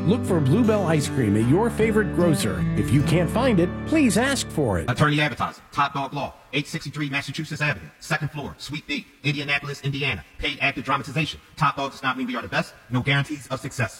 Look for Bluebell Ice Cream at your favorite grocer. If you can't find it, please ask for it. Attorney Advertising, Top Dog Law, 863 Massachusetts Avenue, 2nd floor, Suite B, Indianapolis, Indiana. Paid active dramatization. Top Dog does not mean we are the best. No guarantees of success.